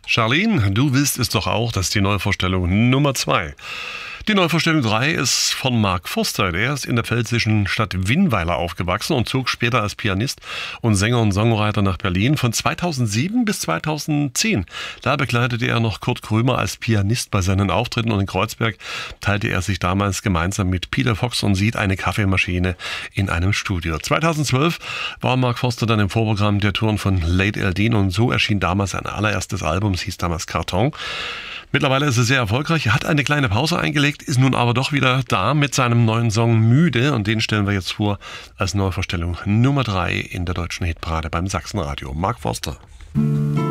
Charlene, du willst es doch auch, das ist die Neuvorstellung Nummer 2. Die Neuvorstellung 3 ist von Mark Forster. Der ist in der pfälzischen Stadt Winnweiler aufgewachsen und zog später als Pianist und Sänger und Songwriter nach Berlin von 2007 bis 2010. Da begleitete er noch Kurt Krömer als Pianist bei seinen Auftritten und in Kreuzberg teilte er sich damals gemeinsam mit Peter Fox und Sid eine Kaffeemaschine in einem Studio. 2012 war Mark Forster dann im Vorprogramm der Touren von Late Eldin und so erschien damals sein allererstes Album, es hieß damals Karton. Mittlerweile ist er sehr erfolgreich, er hat eine kleine Pause eingelegt, ist nun aber doch wieder da mit seinem neuen Song Müde und den stellen wir jetzt vor als Neuvorstellung Nummer 3 in der deutschen Hitparade beim Sachsenradio. Mark Forster.